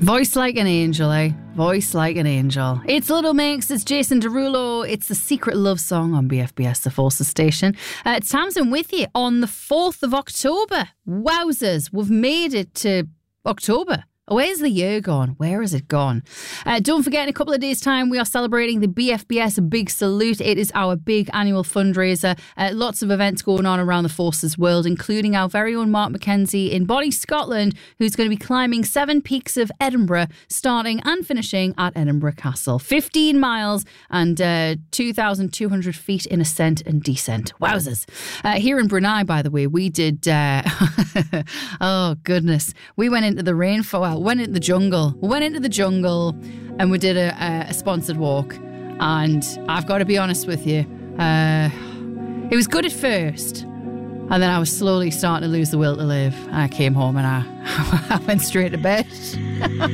Voice like an angel, eh? Voice like an angel. It's Little Mix, it's Jason Derulo, it's the Secret Love Song on BFBS, the Forces station. It's Tamsin with you on the 4th of October. Wowzers, we've made it to October. Where's the year gone? Where has it gone? Don't forget, in a couple of days' time, we are celebrating the BFBS Big Salute. It is our big annual fundraiser. Lots of events going on around the Forces world, including our very own Mark McKenzie in Bonnie, Scotland, who's going to be climbing 7 peaks of Edinburgh, starting and finishing at Edinburgh Castle. 15 miles and 2,200 feet in ascent and descent. Wowzers. Here in Brunei, by the way, we did... oh, goodness. We went into the rainforest. Went into the jungle. We went into the jungle and we did a sponsored walk. And I've got to be honest with you, it was good at first. And then I was slowly starting to lose the will to live. I came home and I went straight to bed.